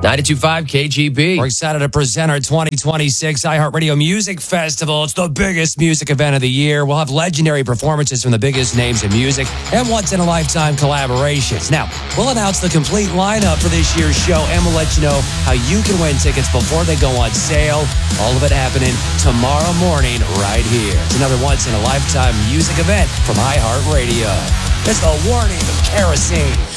92.5 KGB. We're excited to present our 2026 iHeartRadio Music Festival. It's the biggest music event of the year. We'll have legendary performances from the biggest names in music and once-in-a-lifetime collaborations. Now, we'll announce the complete lineup for this year's show, and we'll let you know how you can win tickets before they go on sale. All of it happening tomorrow morning right here. It's another once-in-a-lifetime music event from iHeartRadio. It's the warning of kerosene.